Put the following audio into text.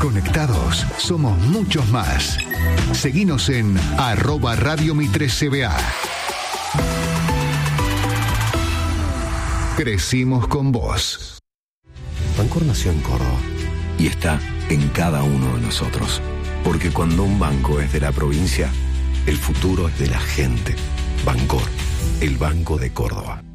Conectados somos muchos más. Seguinos en @Radio Mi3CBA. Crecimos con vos. Bancor nació en Córdoba y está en cada uno de nosotros. Porque cuando un banco es de la provincia, el futuro es de la gente. Bancor, el Banco de Córdoba.